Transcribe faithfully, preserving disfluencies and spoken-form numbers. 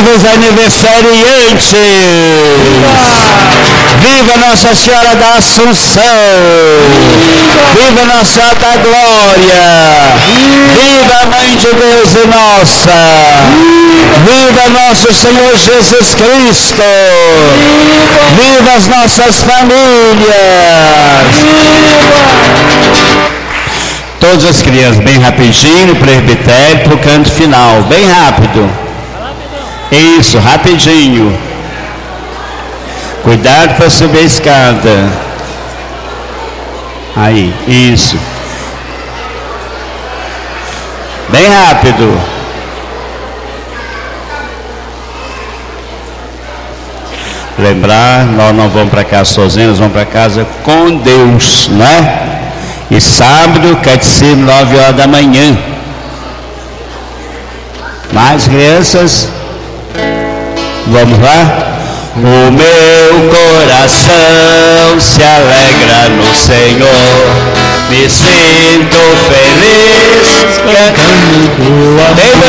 os aniversariantes. Viva Nossa Senhora da Assunção. Viva Nossa Alta Glória. Viva a Mãe de Deus e nossa. Viva nosso Senhor Jesus Cristo. Viva as nossas famílias. Todas as crianças, bem rapidinho, presbitério, pro canto final, bem rápido. Isso, rapidinho. Cuidado para subir a escada. Aí, isso. Bem rápido. Lembrar, nós não vamos para casa sozinhos, nós vamos para casa com Deus, né? E sábado, catecismo, nove horas da manhã. Mais crianças? Vamos lá? O meu coração se alegra no Senhor, me sinto feliz cantando tua